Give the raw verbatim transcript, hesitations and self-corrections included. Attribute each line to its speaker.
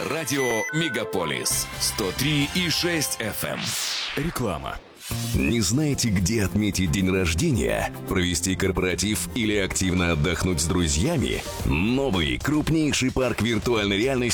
Speaker 1: Радио Мегаполис сто три и шесть эф эм. Реклама.
Speaker 2: Не знаете, где отметить день рождения, провести корпоратив или активно отдохнуть с друзьями? Новый крупнейший парк виртуальной реальности